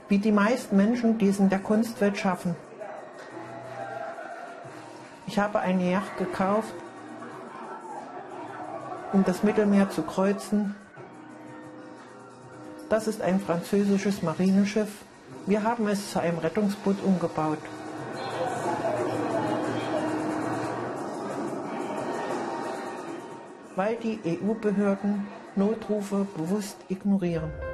wie die meisten Menschen, die es in der Kunstwelt schaffen. Ich habe eine Yacht gekauft, um das Mittelmeer zu kreuzen. Das ist ein französisches Marineschiff. Wir haben es zu einem Rettungsboot umgebaut. Weil die EU-Behörden Notrufe bewusst ignorieren.